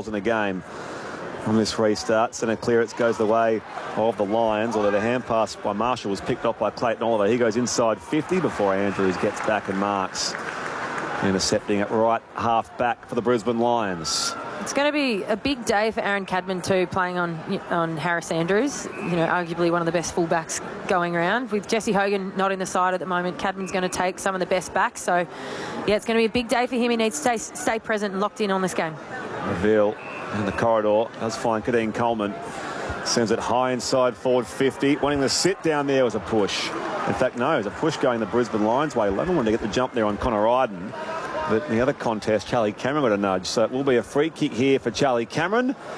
goals in the game on this restart. Centre clearance goes the way of the Lions, although the hand pass by Marshall was picked off by Clayton Oliver. He goes inside 50 before Andrews gets back and marks. Intercepting it right half back for the Brisbane Lions. It's going to be a big day for Aaron Cadman too, playing on Harris Andrews. You know, arguably one of the best fullbacks going around. With Jesse Hogan not in the side at the moment, Cadman's going to take some of the best backs. So, yeah, it's going to be a big day for him. He needs to stay present and locked in on this game. Reveal in the corridor does find Kadeem Coleman. Sends it high inside forward 50. Wanting to sit down there was a push. In fact, no, it was a push going the Brisbane Lions way. Levin wanted to get the jump there on Connor Iden. But in the other contest, Charlie Cameron got a nudge. So it will be a free kick here for Charlie Cameron.